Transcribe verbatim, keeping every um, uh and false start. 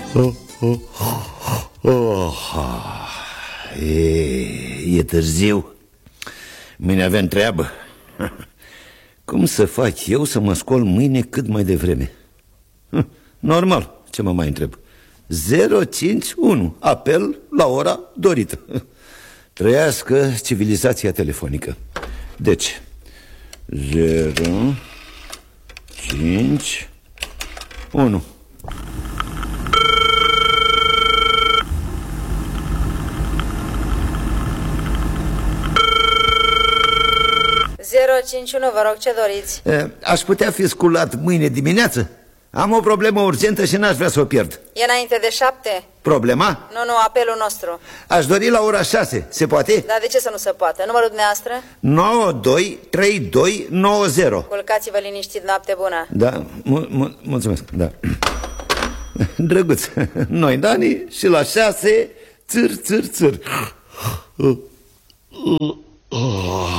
Oh, oh, oh, e, e târziu. Mâine avem treabă. Cum să fac eu să mă scol mâine cât mai devreme? Normal, ce mă mai întreb? zero cinci unu, apel la ora dorită. Trăiască civilizația telefonică. Deci zero cinci unu. zero cinci unu, vă rog, ce doriți? E, aș putea fi sculat mâine dimineață? Am o problemă urgentă și n-aș vrea să o pierd. E înainte de șapte? Problema? Nu, nu, apelul nostru. Aș dori la ora șase, se poate? Dar de ce să nu se poată? Numărul dumneavoastră? nouă doi trei doi nouă zero. Culcați-vă liniștit, noapte bună. Da, mu mu mulțumesc, da. Drăguț, noi, Dani, și la șase, țâr, țâr, țâr.